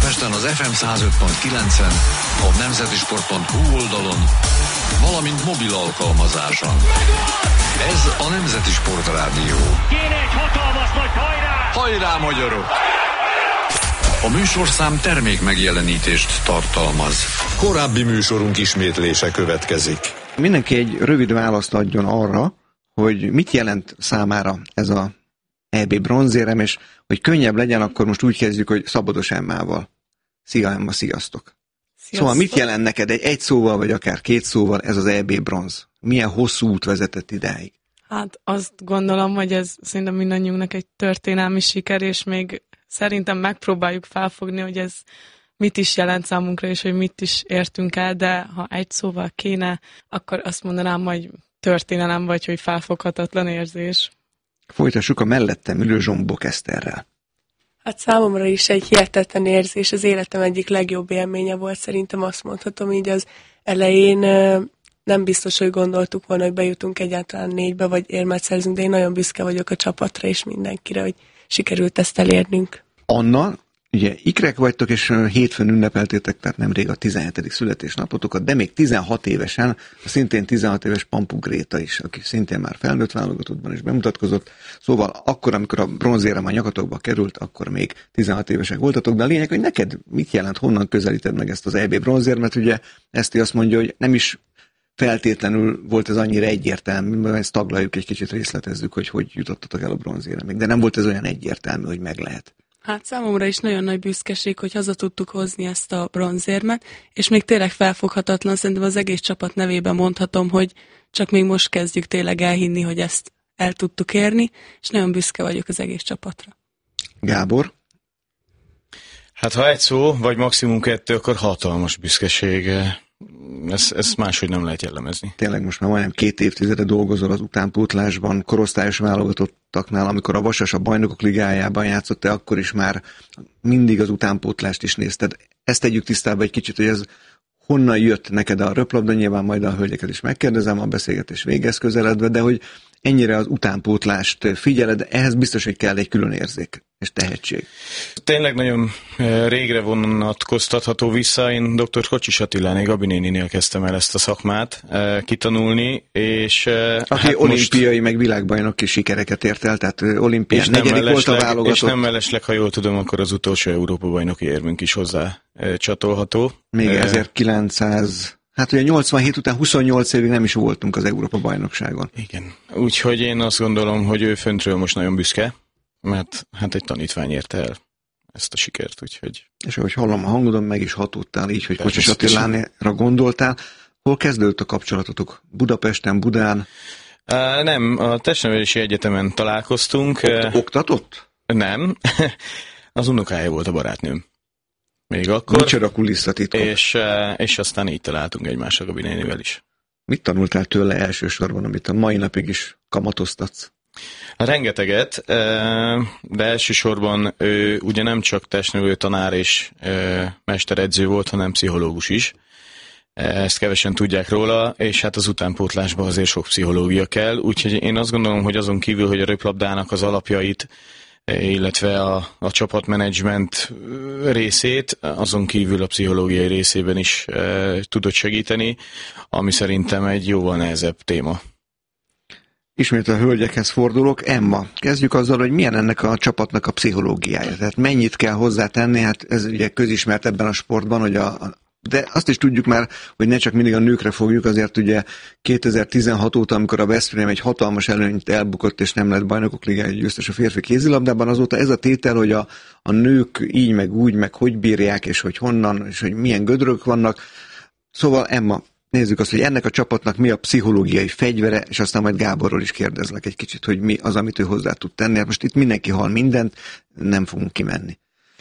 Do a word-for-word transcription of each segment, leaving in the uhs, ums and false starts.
Budapesten az ef em száz öt pont kilencen, a nemzeti sport pont hu oldalon, valamint mobil alkalmazáson. Ez a Nemzeti Sportrádió. Kéne egy hatalmas nagy hajrá! Hajrá, magyarok! A műsorszám termék megjelenítést tartalmaz. Korábbi műsorunk ismétlése következik. Mindenki egy rövid választ adjon arra, hogy mit jelent számára ez a é bé bronzérem, és hogy könnyebb legyen, akkor most úgy kezdjük, hogy Szabados Emmával. Szia Emma, sziasztok! Sziasztok. Szóval mit jelent neked egy, egy szóval, vagy akár két szóval ez az é bé bronz? Milyen hosszú út vezetett idáig? Hát azt gondolom, hogy ez szerintem mindannyiunknak egy történelmi siker, és még szerintem megpróbáljuk felfogni, hogy ez mit is jelent számunkra, és hogy mit is értünk el, de ha egy szóval kéne, akkor azt mondanám, hogy történelem, vagy hogy felfoghatatlan érzés. Folytassuk a mellettem ülő Zsombok Eszterrel. Hát számomra is egy hihetetlen érzés, az életem egyik legjobb élménye volt, szerintem azt mondhatom így az elején. Nem biztos, hogy gondoltuk volna, hogy bejutunk egyáltalán négybe, vagy érmet szerzünk, de én nagyon büszke vagyok a csapatra és mindenkire, hogy sikerült ezt elérnünk. Anna, ugye ikrek vagytok, és hétfőn ünnepeltétek, tehát nemrég a tizenhetedik születésnapotokat, de még tizenhat évesen, a szintén tizenhat éves Pampu Gréta is, aki szintén már felnőtt válogatottban is bemutatkozott. Szóval akkor, amikor a bronzérem a nyakatokba került, akkor még tizenhat évesek voltatok, de a lényeg, hogy neked mit jelent, honnan közelíted meg ezt az é bé bronzérmet, ugye Eszti azt mondja, hogy nem is feltétlenül volt ez annyira egyértelmű, mert ezt taglaljuk egy kicsit, részletezzük, hogy hogy jutottatok el a bronzéremig, de nem volt ez olyan egyértelmű, hogy meg lehet. Hát számomra is nagyon nagy büszkeség, hogy haza tudtuk hozni ezt a bronzérmet, és még tényleg felfoghatatlan, szerintem az egész csapat nevében mondhatom, hogy csak még most kezdjük tényleg elhinni, hogy ezt el tudtuk érni, és nagyon büszke vagyok az egész csapatra. Gábor? Hát ha egy szó, vagy maximum kettő, akkor hatalmas büszkeség. Ezt, ezt máshogy nem lehet jellemezni. Tényleg most már majdnem két évtizede dolgozol az utánpótlásban, korosztályos válogatottaknál, amikor a Vasas a Bajnokok Ligájában játszott, te akkor is már mindig az utánpótlást is nézted. Ezt tegyük tisztába egy kicsit, hogy ez honnan jött neked a röplabda, nyilván majd a hölgyeket is megkérdezem a beszélgetés végez közeledve, de hogy ennyire az utánpótlást figyeled, ehhez biztos, hogy kell egy külön érzék és tehetség. Tényleg nagyon régre vonatkoztatható vissza. Én dr. Kocsis Attiláné Gabi néninél kezdtem el ezt a szakmát kitanulni, és aki hát olimpiai most... meg világbajnoki sikereket ért el, tehát olimpián negyedik volt a válogatott. És nem mellesleg, ha jól tudom, akkor az utolsó Európa-bajnoki érmünk is hozzá csatolható. Még ezerkilencszáz... Hát ugye nyolcvanhét után huszonnyolc évig nem is voltunk az Európa-bajnokságon. Igen. Úgyhogy én azt gondolom, hogy ő föntről most nagyon büszke, mert hát egy tanítvány érte el ezt a sikert, úgyhogy... És ahogy hallom a hangodon, meg is hatódtál így, hogy Kocsis Attilánéra gondoltál. Hol kezdődött a kapcsolatotok? Budapesten, Budán? Uh, nem, a Testnevelési Egyetemen találkoztunk. Okt- oktatott? Nem. Az unokája volt a barátnőm. Még akkor. Micsoda kulisszatitkok. És, és aztán így találtunk egymásra Gabi nénivel is. Mit tanultál tőle elsősorban, amit a mai napig is kamatoztatsz? Rengeteget, de elsősorban ő ugye nem csak testnevelő tanár és mesteredző volt, hanem pszichológus is. Ezt kevesen tudják róla, és hát az utánpótlásban azért sok pszichológia kell, úgyhogy én azt gondolom, hogy azon kívül, hogy a röplabdának az alapjait, illetve a, a csapatmenedzsment részét, azon kívül a pszichológiai részében is e, tudott segíteni, ami szerintem egy jóval nehezebb téma. Ismét a hölgyekhez fordulok. Emma, kezdjük azzal, hogy milyen ennek a csapatnak a pszichológiája. Tehát mennyit kell hozzátenni, hát ez ugye közismert ebben a sportban, hogy a, a de azt is tudjuk már, hogy ne csak mindig a nőkre fogjuk, azért ugye kétezer-tizenhat óta, amikor a Veszprém egy hatalmas előnyt elbukott, és nem lett Bajnokok Ligája győztes a férfi kézilabdában, azóta ez a tétel, hogy a, a nők így, meg úgy, meg hogy bírják, és hogy honnan, és hogy milyen gödrök vannak. Szóval Emma, nézzük azt, hogy ennek a csapatnak mi a pszichológiai fegyvere, és aztán majd Gáborról is kérdezlek egy kicsit, hogy mi az, amit ő hozzá tud tenni. Most itt mindenki hall mindent, nem fogunk kimenni.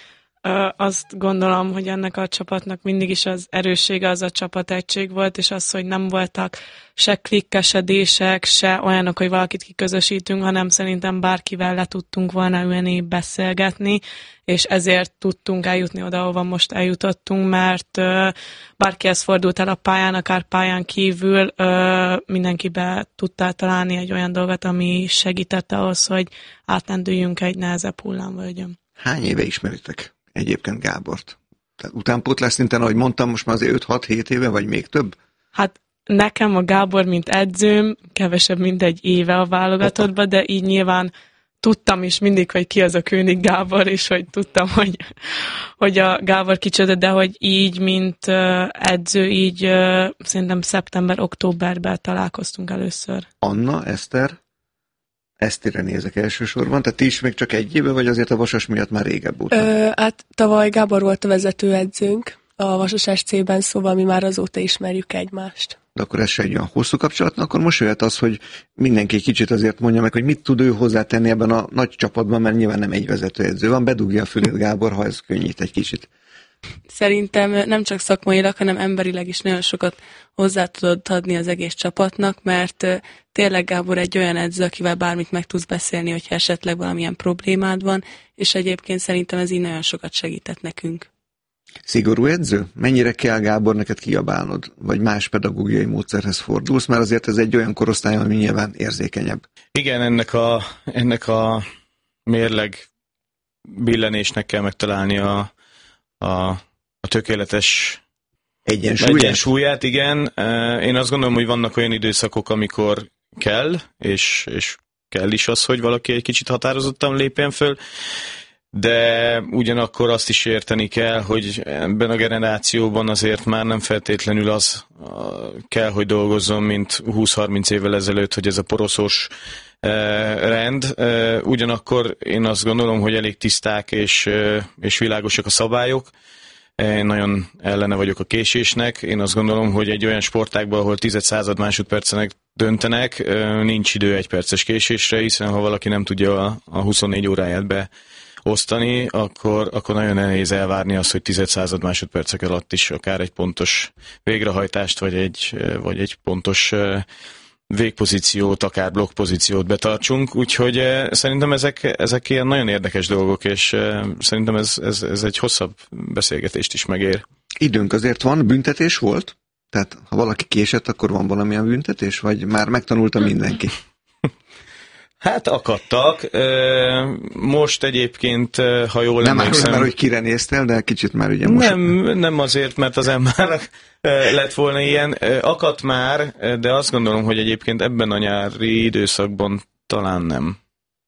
Azt gondolom, hogy ennek a csapatnak mindig is az erőssége az a csapategység volt, és az, hogy nem voltak se klikkesedések, se olyanok, hogy valakit kiközösítünk, hanem szerintem bárkivel le tudtunk volna ülni, beszélgetni, és ezért tudtunk eljutni oda, ahova most eljutottunk, mert bárkihez fordult el a pályán, akár pályán kívül, mindenkibe tudtál találni egy olyan dolgot, ami segítette ahhoz, hogy átlendüljünk egy nehezebb hullámvölgyön. Hány éve ismeritek egyébként Gábort? Tehát utánpótlás szinten, ahogy mondtam, most már azért öt-hat-hét éve, vagy még több? Hát nekem a Gábor, mint edzőm, kevesebb, mint egy éve a válogatottban, de így nyilván tudtam is mindig, hogy ki az a König Gábor, és hogy tudtam, hogy, hogy a Gábor kicsoda, de hogy így, mint uh, edző, így uh, szerintem szeptember-októberben találkoztunk először. Anna, Eszter, Esztire nézek elsősorban, tehát ti is még csak egy éve, vagy azért a Vasas miatt már régebb óta? Ö, hát tavaly Gábor volt a vezetőedzőnk a Vasas es cében, szóval mi már azóta ismerjük egymást. De akkor ez se egy olyan hosszú kapcsolat, akkor most jöhet az, hogy mindenki kicsit azért mondja meg, hogy mit tud ő hozzátenni ebben a nagy csapatban, mert nyilván nem egy vezetőedző van, bedugja a fülét Gábor, ha ez könnyít egy kicsit. Szerintem nem csak szakmailag, hanem emberileg is nagyon sokat hozzá tudod adni az egész csapatnak, mert tényleg Gábor egy olyan edző, akivel bármit meg tudsz beszélni, hogyha esetleg valamilyen problémád van, és egyébként szerintem ez így nagyon sokat segített nekünk. Szigorú edző? Mennyire kell, Gábor, neked kiabálnod? Vagy más pedagógiai módszerhez fordulsz? Mert azért ez egy olyan korosztály, ami nyilván érzékenyebb. Igen, ennek a, ennek a mérleg billenésnek kell megtalálni a, a, a tökéletes egyensúlyát. egyensúlyát. Igen. Én azt gondolom, hogy vannak olyan időszakok, amikor kell, és, és kell is az, hogy valaki egy kicsit határozottan lépjen föl, de ugyanakkor azt is érteni kell, hogy ebben a generációban azért már nem feltétlenül az kell, hogy dolgozzon, mint húsz-harminc évvel ezelőtt, hogy ez a poroszos rend. Ugyanakkor én azt gondolom, hogy elég tiszták és, és világosak a szabályok. Én nagyon ellene vagyok a késésnek. Én azt gondolom, hogy egy olyan sportágban, ahol tized század másodpercenek döntenek, nincs idő egy perces késésre, hiszen ha valaki nem tudja a, a huszonnégy óráját be osztani, akkor, akkor nagyon nehéz elvárni azt, hogy tized század másodpercek alatt is akár egy pontos végrehajtást, vagy egy, vagy egy pontos végpozíciót, akár blokkpozíciót betartsunk, úgyhogy szerintem ezek, ezek ilyen nagyon érdekes dolgok, és szerintem ez, ez, ez egy hosszabb beszélgetést is megér. Időnk azért van, büntetés volt? Tehát ha valaki késett, akkor van valamilyen büntetés, vagy már megtanulta mindenki? Hát akadtak. Most egyébként, ha jól nem emlékszem... Nem már, hogy kire néztél, de kicsit már ugye most... Nem, nem azért, mert az embernek lett volna ilyen. Akadt már, de azt gondolom, hogy egyébként ebben a nyári időszakban talán nem.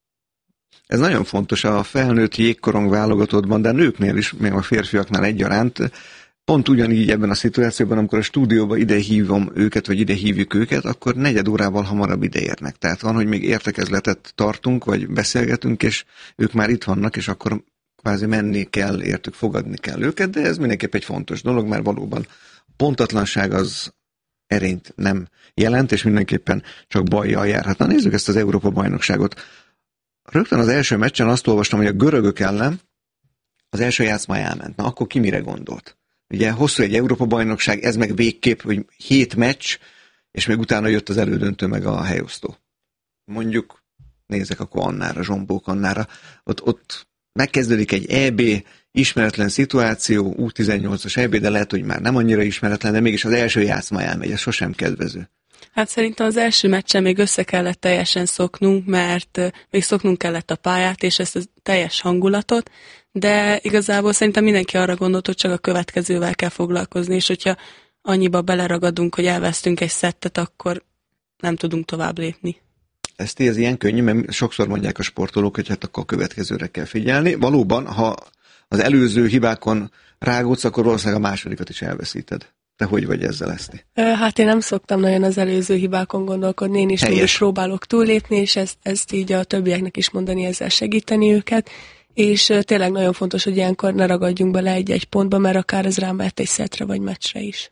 Ez nagyon fontos a felnőtt jégkorong válogatottban, de a nőknél is, még a férfiaknál egyaránt. Pont ugyanígy ebben a szituációban, amikor a stúdióba ide hívom őket, vagy ide hívjuk őket, akkor negyed órával hamarabb ideérnek. Tehát van, hogy még értekezletet tartunk, vagy beszélgetünk, és ők már itt vannak, és akkor kvázi menni kell, értük, fogadni kell őket, de ez mindenképp egy fontos dolog, mert valóban pontatlanság az erényt nem jelent, és mindenképpen csak bajjal járhat. Na nézzük ezt az Európa-bajnokságot. Rögtön az első meccsen azt olvastam, hogy a görögök ellen az első játszma elment. Na akkor ki mire gondolt? Ugye hosszú egy Európa-bajnokság, ez meg végképp, hogy hét meccs, és még utána jött az elődöntő meg a helyosztó. Mondjuk, nézek akkor Annára, Zsombók Annára, ott, ott megkezdődik egy é bé, ismeretlen szituáció, U tizennyolcas é bé, de lehet, hogy már nem annyira ismeretlen, de mégis az első játszma elmegy, ez sosem kedvező. Hát szerintem az első meccsen még össze kellett teljesen szoknunk, mert még szoknunk kellett a pályát, és ezt a teljes hangulatot, de igazából szerintem mindenki arra gondolt, hogy csak a következővel kell foglalkozni, és hogyha annyiba beleragadunk, hogy elvesztünk egy szettet, akkor nem tudunk tovább lépni. Ezt ez ilyen könnyű, mert sokszor mondják a sportolók, hogy hát akkor a következőre kell figyelni. Valóban, ha az előző hibákon rágódsz, akkor valószínűleg a másodikat is elveszíted. Te hogy vagy ezzel, Eszti? Hát én nem szoktam nagyon az előző hibákon gondolkodni, én is mindig próbálok túllépni, és ezt, ezt így a többieknek is mondani, ezzel segíteni őket, és tényleg nagyon fontos, hogy ilyenkor ne ragadjunk bele egy-egy pontba, mert akár ez rám vett egy szettre vagy meccsre is.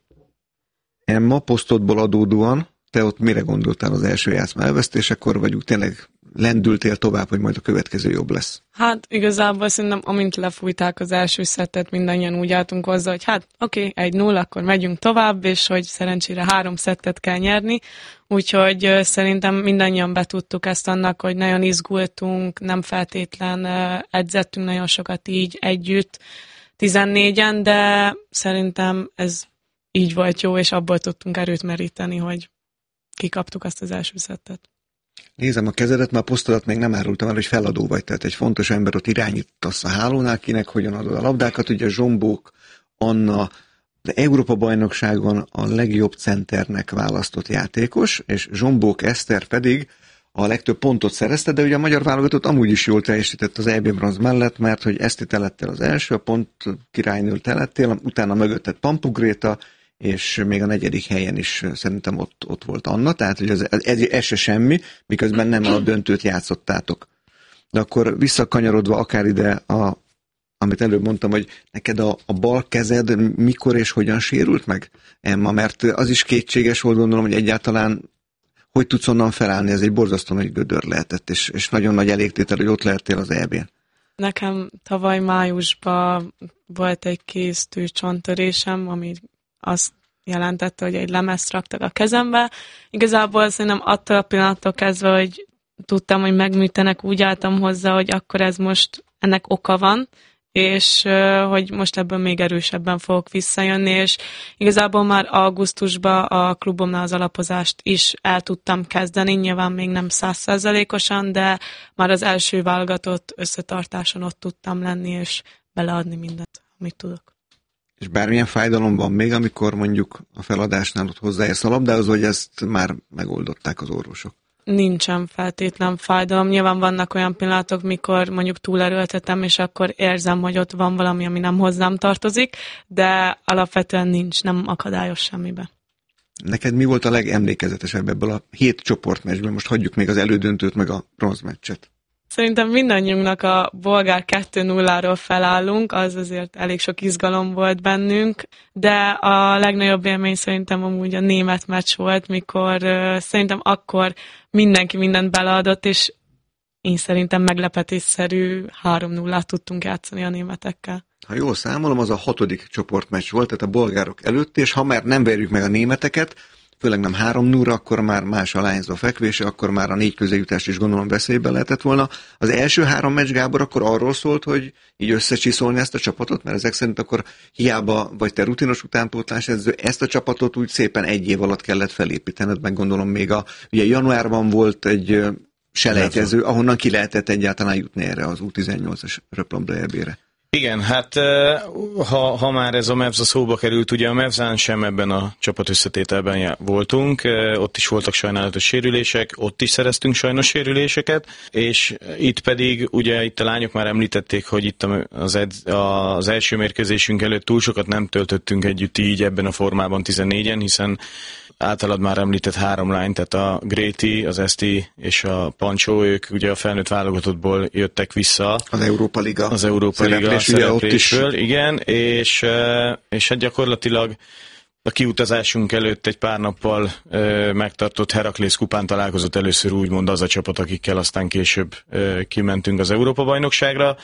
Emma, posztodból adódóan, te ott mire gondoltál az első játszma elvesztésekor, vagy úgy tényleg lendültél tovább, hogy majd a következő jobb lesz? Hát igazából szerintem, amint lefújták az első szettet, mindannyian úgy álltunk hozzá, hogy hát oké, okay, egy null, akkor megyünk tovább, és hogy szerencsére három szettet kell nyerni. Úgyhogy uh, szerintem mindannyian betudtuk ezt annak, hogy nagyon izgultunk, nem feltétlen uh, edzettünk nagyon sokat így együtt, tizennégyen, de szerintem ez így volt jó, és abból tudtunk erőt meríteni, hogy kikaptuk azt az első szettet. Nézem a kezedet, már a posztodat még nem árultam el, hogy feladó vagy, tehát egy fontos ember ott irányítasz a hálónál, kinek hogyan adod a labdákat, ugye a Zsombók, Anna az Európa-bajnokságon a legjobb centernek választott játékos, és Zsombók Eszter pedig a legtöbb pontot szerezte, de ugye a magyar válogatott amúgy is jól teljesített az é bé bronz mellett, mert hogy Eszti te lettél az első, a pont királynő te lettél, utána mögötted Pampu Gréta, és még a negyedik helyen is szerintem ott, ott volt Anna, tehát hogy ez, ez, ez se semmi, miközben nem a döntőt játszottátok. De akkor visszakanyarodva akár ide, a, amit előbb mondtam, hogy neked a, a bal kezed mikor és hogyan sérült meg, Emma, mert az is kétséges volt, gondolom, hogy egyáltalán hogy tudsz onnan felállni, ez egy borzasztó nagy gödör lehetett, és, és nagyon nagy elégtétel, hogy ott lehettél az é bén. Nekem tavaly májusban volt egy kéztű csonttörésem, ami azt jelentette, hogy egy lemezt raktak a kezembe. Igazából szerintem attól a pillanattól kezdve, hogy tudtam, hogy megműtenek, úgy álltam hozzá, hogy akkor ez most, ennek oka van, és hogy most ebből még erősebben fogok visszajönni, és igazából már augusztusban a klubomnál az alapozást is el tudtam kezdeni, nyilván még nem száz százalékosan, de már az első válogatott összetartáson ott tudtam lenni, és beleadni mindent, amit tudok. És bármilyen fájdalom van még, amikor mondjuk a feladásnál ott hozzáérsz a labdához, hogy ezt már megoldották az orvosok? Nincsen feltétlen fájdalom. Nyilván vannak olyan pillanatok, mikor mondjuk túlerőltetem, és akkor érzem, hogy ott van valami, ami nem hozzám tartozik, de alapvetően nincs, nem akadályos semmibe. Neked mi volt a legemlékezetesebb ebből a hét csoportmeccsből? Most hagyjuk még az elődöntőt, meg a bronzmeccset. Szerintem mindannyiunknak a bolgár kettő nulláról felállunk, az azért elég sok izgalom volt bennünk, de a legnagyobb élmény szerintem amúgy a német meccs volt, mikor uh, szerintem akkor mindenki mindent beleadott, és én szerintem meglepetésszerű három nullát tudtunk játszani a németekkel. Ha jól számolom, az a hatodik csoportmeccs volt, tehát a bolgárok előtt, és ha már nem verjük meg a németeket, főleg nem három nulla, akkor már más a lányzó fekvése, akkor már a négy közéjutás is gondolom veszélyben lehetett volna. Az első három meccs, Gábor, akkor arról szólt, hogy így összecsiszolni ezt a csapatot, mert ezek szerint akkor hiába vagy te rutinos utánpótlás edző, ezt a csapatot úgy szépen egy év alatt kellett felépítened, meg gondolom még a, ugye januárban volt egy selejtező, ahonnan ki lehetett egyáltalán jutni erre az U tizennyolcas röplabda é bére. Igen, hát ha, ha már ez a MEVZA szóba került, ugye a MEVZÁN sem ebben a csapat összetételben voltunk, ott is voltak sajnálatos sérülések, ott is szereztünk sajnos sérüléseket, és itt pedig, ugye itt a lányok már említették, hogy itt az, edz, az első mérkőzésünk előtt túl sokat nem töltöttünk együtt így ebben a formában tizennégyen, hiszen általad már említett három lány, tehát a Gréti, az Eszti és a Pancsó, ők ugye a felnőtt válogatottból jöttek vissza. Az Európa Liga. Az Európa Liga szereplésről, igen, és, és hát gyakorlatilag a kiutazásunk előtt egy pár nappal ö, megtartott Heraklész kupán találkozott először úgymond az a csapat, akikkel aztán később ö, kimentünk az Európa-bajnokságra.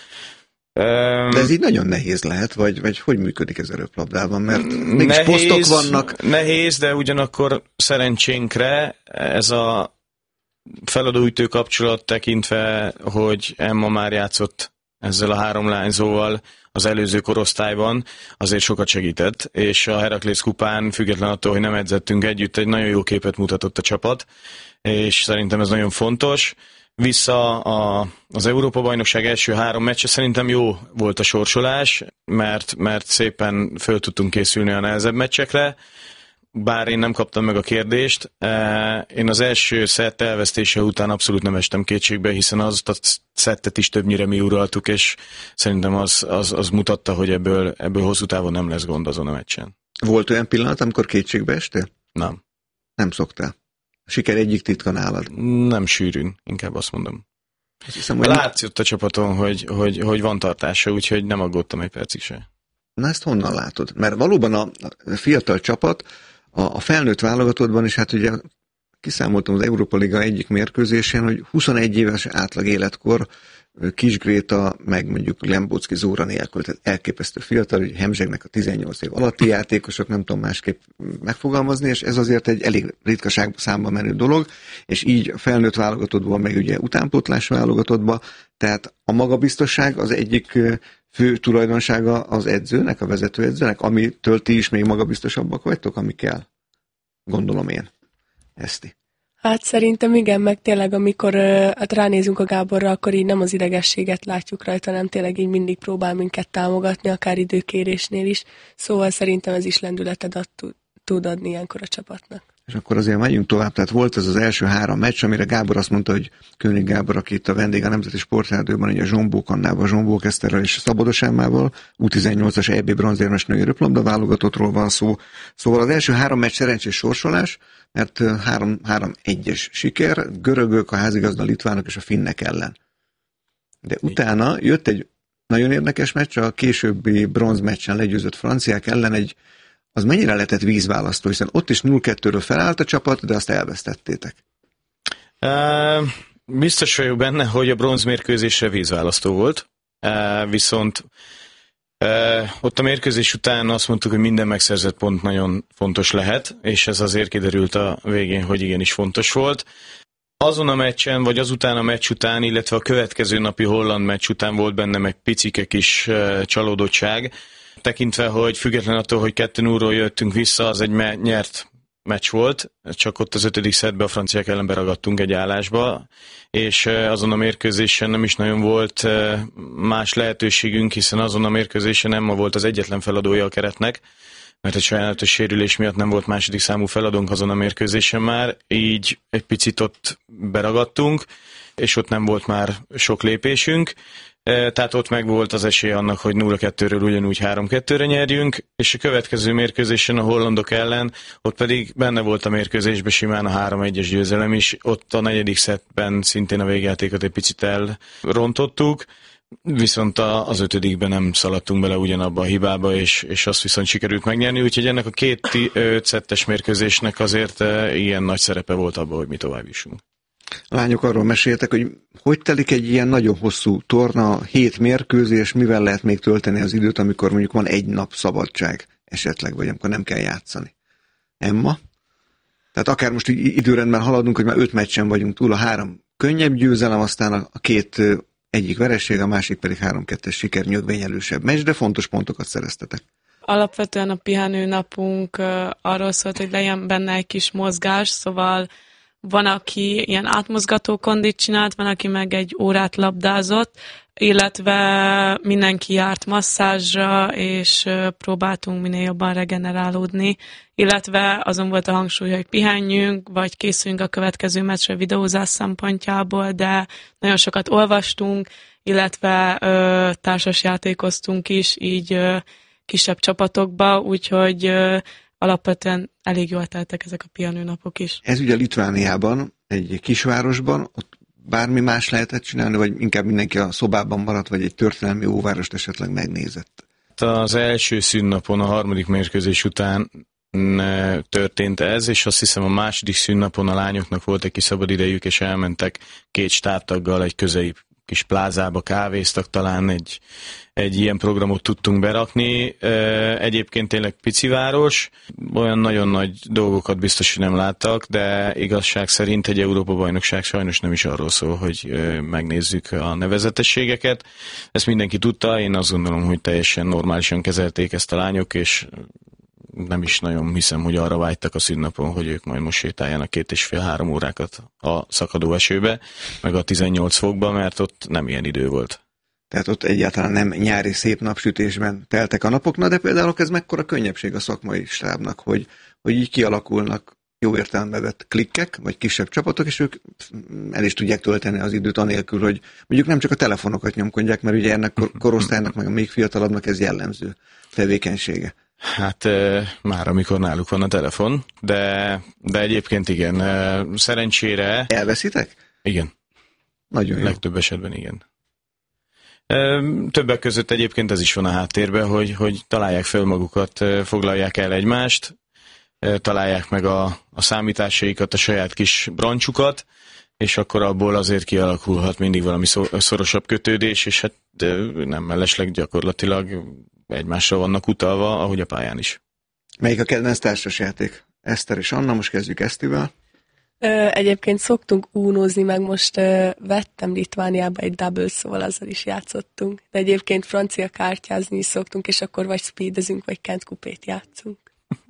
De ez így nagyon nehéz lehet, vagy, vagy hogy működik ez a röplabdában, mert mégis nehéz, posztok vannak. Nehéz, de ugyanakkor szerencsénkre ez a feladóütő kapcsolat tekintve, hogy Emma már játszott ezzel a három lányzóval az előző korosztályban, azért sokat segített, és a Heraklész kupán, független attól, hogy nem edzettünk együtt, egy nagyon jó képet mutatott a csapat, és szerintem ez nagyon fontos. Vissza a, az Európa-bajnokság első három meccse, szerintem jó volt a sorsolás, mert, mert szépen föl tudtunk készülni a nehezebb meccsekre, bár én nem kaptam meg a kérdést. Én az első szett elvesztése után abszolút nem estem kétségbe, hiszen azt a szettet is többnyire mi uraltuk, és szerintem az, az, az mutatta, hogy ebből, ebből hosszú távon nem lesz gond azon a meccsen. Volt olyan pillanat, amikor kétségbe estél? Nem. Nem szoktál? A siker egyik titka nálad? Nem sűrűn, inkább azt mondom. Azt hiszem, hogy látszott a csapaton, hogy, hogy, hogy van tartása, úgyhogy nem aggódtam egy percig se. Na ezt honnan látod? Mert valóban a fiatal csapat, a, a felnőtt válogatottban is, hát ugye kiszámoltam az Európa Liga egyik mérkőzésén, hogy huszonegy éves átlag életkor Kis Gréta, meg mondjuk Lembóczki Zóra nélkül, tehát elképesztő fiatal, hogy hemzsegnek a tizennyolc év alatti játékosok, nem tudom másképp megfogalmazni, és ez azért egy elég ritkaság számba menő dolog, és így a felnőtt válogatottban, meg ugye utánpótlás válogatottban, tehát a magabiztosság az egyik fő tulajdonsága az edzőnek, a vezetőedzőnek, amitől ti is még magabiztosabbak vagytok, ami kell. Gondolom én. Eszti. Hát szerintem igen, meg tényleg amikor uh, hát ránézünk a Gáborra, akkor így nem az idegességet látjuk rajta, hanem tényleg így mindig próbál minket támogatni, akár időkérésnél is. Szóval szerintem ez is lendületet ad, tud adni ilyenkor a csapatnak. És akkor azért megyünk tovább, tehát volt ez az első három meccs, amire Gábor azt mondta, hogy König Gábor, aki itt a vendég a Nemzeti Sportrádióban, ugye a Zsombó Kannával, Zsombó Keszterrel és Szabados Emmával, U tizennyolcas é bé bronzérmes női röplabda válogatottról van szó. Szóval az első három meccs szerencsés sorsolás, mert három egyes siker, görögök, a házigazda litvánok és a finnek ellen. De utána jött egy nagyon érdekes meccs, a későbbi bronzmeccsen legyőzött franciák ellen egy, az mennyire lehetett vízválasztó, hiszen ott is nulla kettőről felállt a csapat, de azt elvesztettétek. Uh, biztos vagyok benne, hogy a bronzmérkőzésre vízválasztó volt, uh, viszont uh, ott a mérkőzés után azt mondtuk, hogy minden megszerzett pont nagyon fontos lehet, és ez azért kiderült a végén, hogy igenis fontos volt. Azon a meccsen, vagy azután a meccs után, illetve a következő napi holland meccs után volt benne meg picike kis uh, csalódottság, tekintve, hogy független attól, hogy kettő nullról jöttünk vissza, az egy me- nyert meccs volt, csak ott az ötödik szettben a franciák ellen beragadtunk egy állásba, és azon a mérkőzésen nem is nagyon volt más lehetőségünk, hiszen azon a mérkőzésen Emma volt az egyetlen feladója a keretnek, mert egy sajnálatos sérülés miatt nem volt második számú feladónk azon a mérkőzésen már, így egy picit ott beragadtunk, és ott nem volt már sok lépésünk, tehát ott meg volt az esély annak, hogy nulla kettőről ugyanúgy három kettőre nyerjünk, és a következő mérkőzésen a hollandok ellen, ott pedig benne volt a mérkőzésben simán a három egyes győzelem is, ott a negyedik szettben szintén a végjátékot egy picit elrontottuk, viszont az ötödikben nem szaladtunk bele ugyanabba a hibába, és, és azt viszont sikerült megnyerni, úgyhogy ennek a két öt szettes mérkőzésnek azért ilyen nagy szerepe volt abban, hogy mi tovább jussunk. A lányok arról meséltek, hogy hogy telik egy ilyen nagyon hosszú torna, hét mérkőzés, mivel lehet még tölteni az időt, amikor mondjuk van egy nap szabadság esetleg, vagy amikor nem kell játszani. Emma? Tehát akár most így időrendben haladunk, hogy már öt meccsen vagyunk túl, a három könnyebb győzelem, aztán a két egyik vereség, a másik pedig három kettes siker, nyögvényelősebb meccs, de fontos pontokat szereztetek. Alapvetően a pihenőnapunk arról szólt, hogy legyen benne egy kis mozgás, szóval van, aki ilyen átmozgató kondit csinált, van, aki meg egy órát labdázott, illetve mindenki járt masszázsra, és próbáltunk minél jobban regenerálódni, illetve azon volt a hangsúly, hogy pihenjünk, vagy készüljünk a következő meccsre videózás szempontjából, de nagyon sokat olvastunk, illetve ö, társasjátékoztunk is, így ö, kisebb csapatokba, úgyhogy ö, alapvetően elég jól teltek ezek a pihenőnapok is. Ez ugye Litvániában, egy kisvárosban, ott bármi más lehetett csinálni, vagy inkább mindenki a szobában maradt, vagy egy történelmi óvárost esetleg megnézett? Az első szünnapon, a harmadik mérkőzés után történt ez, és azt hiszem a második szünnapon a lányoknak volt egy kis szabad idejük, és elmentek két stábtaggal egy közeli kis plázába, kávéztak, talán egy, egy ilyen programot tudtunk berakni. Egyébként tényleg pici város, olyan nagyon nagy dolgokat biztos, hogy nem láttak, de igazság szerint egy Európa-bajnokság sajnos nem is arról szól, hogy megnézzük a nevezetességeket. Ezt mindenki tudta, én azt gondolom, hogy teljesen normálisan kezelték ezt a lányok, és nem is nagyon hiszem, hogy arra vágytak a szünnapon, hogy ők majd most sétáljanak két és fél-három órákat a szakadó esőbe, meg a tizennyolc fokba, mert ott nem ilyen idő volt. Tehát ott egyáltalán nem nyári szép napsütésben teltek a napok, na de például ez mekkora könnyebbség a szakmai stábnak, hogy, hogy így kialakulnak jó értelemben vett klikkek, vagy kisebb csapatok, és ők el is tudják tölteni az időt anélkül, hogy mondjuk nem csak a telefonokat nyomkodják, mert ugye ennek korosztálynak, meg a még fiatalabbnak ez jellemző tevékenysége. Hát már amikor náluk van a telefon, de, de egyébként igen, szerencsére... Elveszitek? Igen. Nagyon jó. Legtöbb esetben igen. Többek között egyébként ez is van a háttérben, hogy, hogy találják fel magukat, foglalják el egymást, találják meg a, a számításaikat, a saját kis brancsukat, és akkor abból azért kialakulhat mindig valami szorosabb kötődés, és hát nem mellesleg gyakorlatilag egymásra vannak utalva, ahogy a pályán is. Melyik a kedvenc társasjáték? Eszter és Anna, most kezdjük Esztivel. Ö, egyébként szoktunk únózni, meg most ö, vettem Litvániába egy double, szóval azzal is játszottunk. De egyébként francia kártyázni is szoktunk, és akkor vagy speedezünk, vagy Kent kupét játszunk.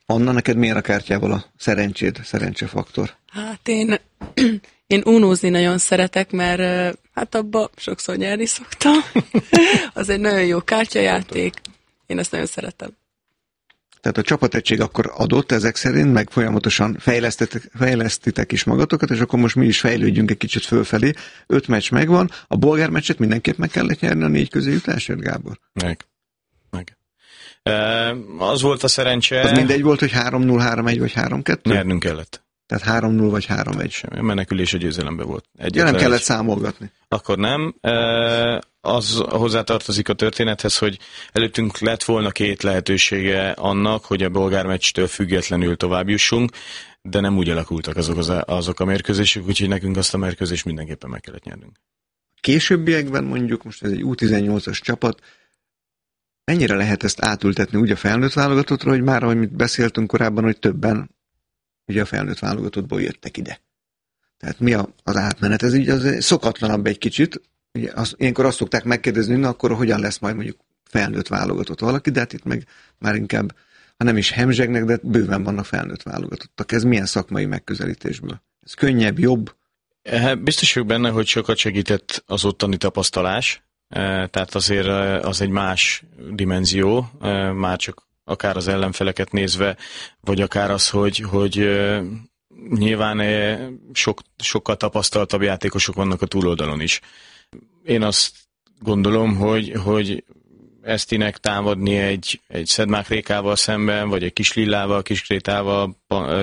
Anna, neked milyen a kártyával a szerencséd, szerencsefaktor? Hát én, én unózni nagyon szeretek, mert hát abba sokszor nyerni szoktam. Az egy nagyon jó kártyajáték. Én ezt nagyon szeretem. Tehát a csapategység akkor adott ezek szerint, meg folyamatosan fejlesztitek, fejlesztitek is magatokat, és akkor most mi is fejlődjünk egy kicsit fölfelé. Öt meccs megvan, a bolgár meccset mindenképp meg kellett nyerni a négy közé jutásért, Gábor? Meg. Meg. E, az volt a szerencse... Az mindegy volt, hogy három null, három egy vagy három kettő? Nyernünk kellett. Tehát három null vagy három egy. Semmi. A menekülés a győzelembe volt. Ja, nem kellett egy... számolgatni. Akkor nem. E, az hozzátartozik a történethez, hogy előttünk lett volna két lehetősége annak, hogy a bolgár meccstől függetlenül tovább jussunk, de nem úgy alakultak azok, az, azok a mérkőzések, úgyhogy nekünk azt a mérkőzést mindenképpen meg kellett nyernünk. Későbbiekben mondjuk, most ez egy U tizennyolcas csapat, mennyire lehet ezt átültetni úgy a felnőtt válogatottra, hogy már, ahogy beszéltünk korábban, hogy többen ugye a felnőtt válogatottból jöttek ide. Tehát mi a, az átmenet? Ez így az szokatlanabb egy kicsit. Ugye az, ilyenkor azt szokták megkérdezni, na akkor hogyan lesz majd mondjuk felnőtt válogatott valaki, de hát itt meg már inkább, ha nem is hemzsegnek, de bőven vannak felnőtt válogatottak. Ez milyen szakmai megközelítésből? Ez könnyebb, jobb? Biztos vagyok benne, hogy sokat segített az ottani tapasztalás, tehát azért az egy más dimenzió, már csak akár az ellenfeleket nézve, vagy akár az, hogy, hogy nyilván sok, sokkal tapasztaltabb játékosok vannak a túloldalon is. Én azt gondolom, hogy, hogy Esztinek támadni egy, egy Szedmák Rékával szemben, vagy egy Kis Lillával, Kis Krétával,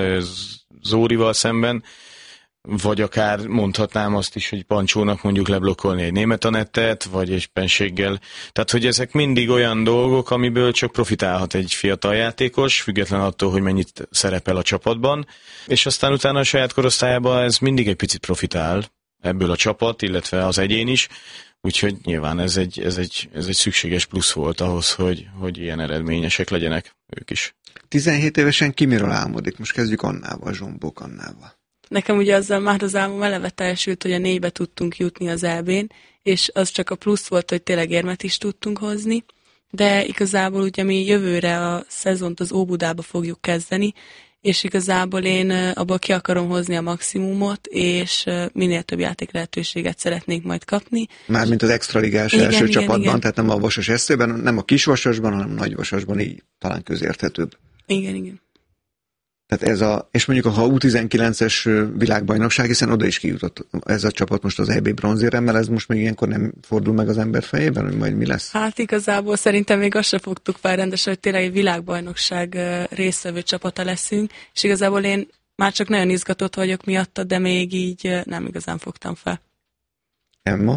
Zórival szemben, vagy akár mondhatnám azt is, hogy Pancsónak mondjuk leblokkolni egy Németh Anettet, vagy egy penséggel. Tehát, hogy ezek mindig olyan dolgok, amiből csak profitálhat egy fiatal játékos, független attól, hogy mennyit szerepel a csapatban, és aztán utána a saját korosztályában ez mindig egy picit profitál ebből a csapat, illetve az egyén is, úgyhogy nyilván ez egy, ez egy, ez egy szükséges plusz volt ahhoz, hogy, hogy ilyen eredményesek legyenek ők is. tizenhét évesen ki miről álmodik? Most kezdjük Annával, Zsombók Annával. Nekem ugye azzal már az álmom eleve teljesült, hogy a négybe tudtunk jutni az é bén, és az csak a plusz volt, hogy tényleg érmet is tudtunk hozni, de igazából ugye mi jövőre a szezont az Óbudába fogjuk kezdeni, és igazából én abból ki akarom hozni a maximumot, és minél több játék lehetőséget szeretnék majd kapni. Mármint az extraligás első igen, csapatban, igen. Tehát nem a Vasas eszében, nem a Kisvasasban, hanem a Nagyvasasban, így talán közérthetőbb. Igen, igen. Tehát ez a, és mondjuk ha U tizenkilences világbajnokság, hiszen oda is kijutott ez a csapat most az é bé bronzéremmel, ez most még ilyenkor nem fordul meg az ember fejében, hogy majd mi lesz? Hát igazából szerintem még azt se fogtuk fel rendesen, hogy tényleg egy világbajnokság résztvevő csapata leszünk, és igazából én már csak nagyon izgatott vagyok miatta, de még így nem igazán fogtam fel. Emma?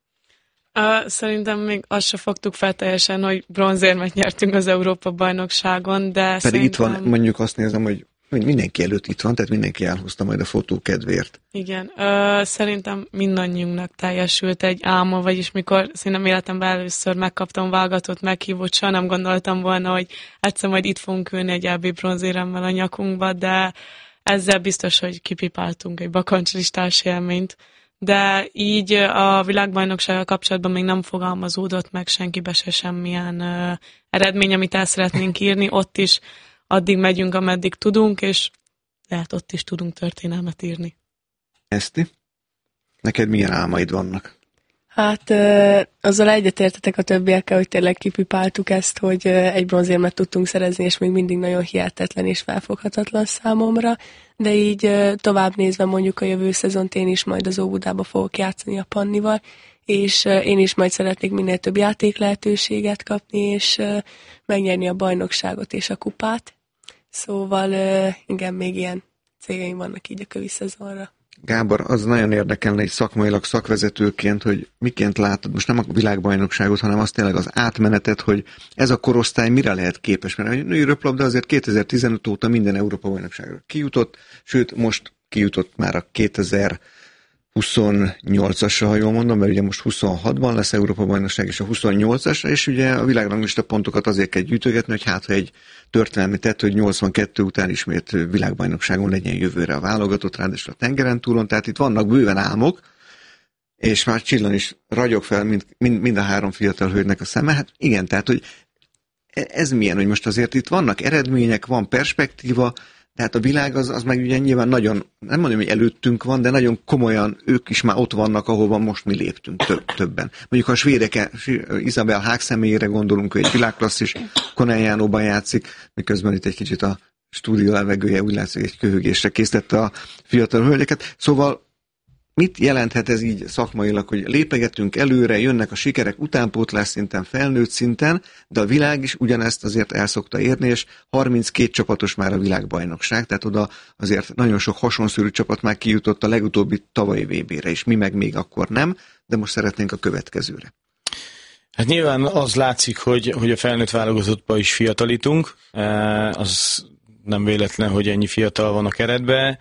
Uh, szerintem még azt se fogtuk fel teljesen, hogy bronzérmet nyertünk az Európa-bajnokságon, de Pedig szerintem... itt van, mondjuk azt nézem, hogy hogy mindenki előtt itt van, tehát mindenki elhozta majd a fotó kedvéért. Igen, uh, szerintem mindannyiunknak teljesült egy álma, vagyis mikor szerintem életemben először megkaptam válogatott meghívót, soha nem gondoltam volna, hogy egyszer majd itt fogunk ülni egy é bé bronzéremmel a nyakunkba, de ezzel biztos, hogy kipipáltunk egy bakancslistás élményt. De így a világbajnoksággal kapcsolatban még nem fogalmazódott meg senkibe se semmilyen uh, eredmény, amit el szeretnénk írni. Ott is addig megyünk, ameddig tudunk, és lehet ott is tudunk történelmet írni. Eszti? Neked milyen álmaid vannak? Hát azzal egyetértetek a többiekkel, hogy tényleg kipipáltuk ezt, hogy egy bronzérmet tudtunk szerezni, és még mindig nagyon hihetetlen és felfoghatatlan számomra, de így tovább nézve mondjuk a jövő szezont én is majd az Óbudába fogok játszani a Pannival, és én is majd szeretnék minél több játék lehetőséget kapni, és megnyerni a bajnokságot és a kupát. Szóval igen, még ilyen céljaim vannak így a kövi szezonra. Gábor, az nagyon érdekelne egy szakmailag szakvezetőként, hogy miként látod, most nem a világbajnokságot, hanem azt tényleg az átmenetet, hogy ez a korosztály mire lehet képes, mert a női röplabda azért kétezer-tizenöt óta minden Európa-bajnokságra kijutott, sőt most kijutott már a kétezer-huszonnyolcasra, ha jól mondom, mert ugye most huszonhatban lesz Európa-bajnokság, és a huszonnyolcasra, és ugye a világranglista pontokat azért kell gyűjtögetni, hogy hát ha egy történelmi tett, hogy nyolcvankettő után ismét világbajnokságon legyen jövőre a válogatott, ráadásul a tengeren túlon, tehát itt vannak bőven álmok, és már csillan is ragyog fel mind, mind, mind a három fiatal hölgynek a szeme. Hát igen, tehát, hogy ez milyen, hogy most azért itt vannak eredmények, van perspektíva, tehát a világ az, az meg ugye nyilván nagyon, nem mondom, hogy előttünk van, de nagyon komolyan ők is már ott vannak, ahova most mi léptünk több, többen. Mondjuk ha a svédek, Isabel Haag személyére gondolunk, hogy egy világklasszis Conegliano-ban játszik, miközben itt egy kicsit a stúdió levegője úgy látszik, egy köhögésre készítette a fiatal hölgyeket. Szóval mit jelenthet ez így szakmailag, hogy lépegetünk előre, jönnek a sikerek utánpótlás szinten, felnőtt szinten, de a világ is ugyanezt azért el szokta érni, és harminckét csapatos már a világbajnokság, tehát oda azért nagyon sok hasonszörű csapat már kijutott a legutóbbi tavalyi vé bére is, mi meg még akkor nem, de most szeretnénk a következőre. Hát nyilván az látszik, hogy, hogy a felnőtt válogatottban is fiatalítunk, az nem véletlen, hogy ennyi fiatal van a keretben.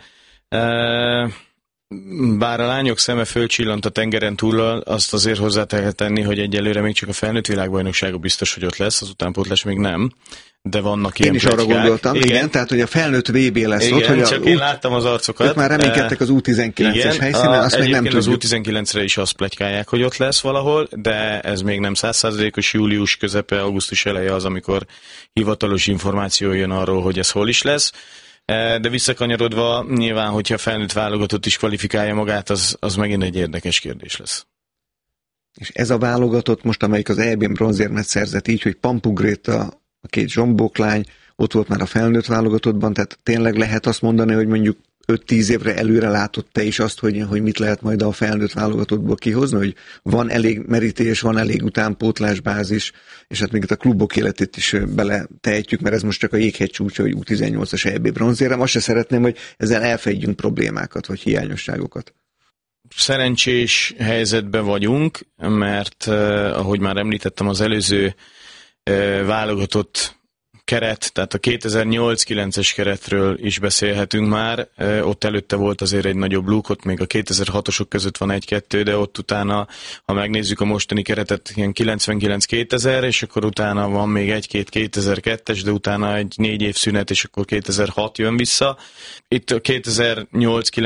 Bár a lányok szeme fölcsillant a tengeren túl, azt azért hozzá lehet tenni, hogy egyelőre még csak a felnőtt világbajnoksága biztos, hogy ott lesz, az utánpótlás még nem, de vannak ilyen Én is pletykák. Arra gondoltam, igen. igen, tehát hogy a felnőtt vé bé lesz igen, ott. Hogy csak a, én láttam az arcokat. Ők már reménykedtek az U tizenkilences helyszínen, azt még nem tudjuk. Az U tizenkilencre is azt pletykálják, hogy ott lesz valahol, de ez még nem száz százalékos. Július közepe, augusztus eleje az, amikor hivatalos információ jön arról, hogy ez hol is lesz. De visszakanyarodva, nyilván, hogyha felnőtt válogatott is kvalifikálja magát, az, az megint egy érdekes kérdés lesz. És ez a válogatott most, amelyik az é bén bronzérmet szerzett így, hogy Pampugréta, a két zsombóklány, ott volt már a felnőtt válogatottban, tehát tényleg lehet azt mondani, hogy mondjuk öt-tíz évre előre látott te is azt, hogy, hogy mit lehet majd a felnőtt válogatottból kihozni, hogy van elég merítés, van elég utánpótlásbázis, és hát még itt a klubok életét is beletehetjük, mert ez most csak a jéghegy csúcsa, hogy U tizennyolcas é bé bronzérem. Azt se szeretném, hogy ezzel elfedjünk problémákat, vagy hiányosságokat. Szerencsés helyzetben vagyunk, mert ahogy már említettem, az előző válogatott keret, tehát a kétezer-nyolc kilences keretről is beszélhetünk már, ott előtte volt azért egy nagyobb luk, ott még a kétezer-hatosok között van egy-kettő, de ott utána, ha megnézzük a mostani keretet, ilyen kilencvenkilenc kétezer, és akkor utána van még egy-két kétezer-kettes, de utána egy négy év szünet, és akkor kétezer-hat jön vissza. Itt a kétezer-nyolc